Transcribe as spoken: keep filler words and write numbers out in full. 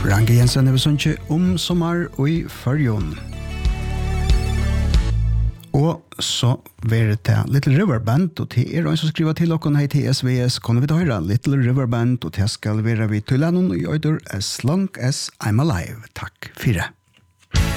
Ranke Jensen er sunnkje om sommar og i Førjon. Og så var det Little River Band, og til er en som skriver til dere her til S V S, kan vi da høre Little River Band, og til skal være vi til landet, og i øyder As Long As I'm Alive. Takk for det.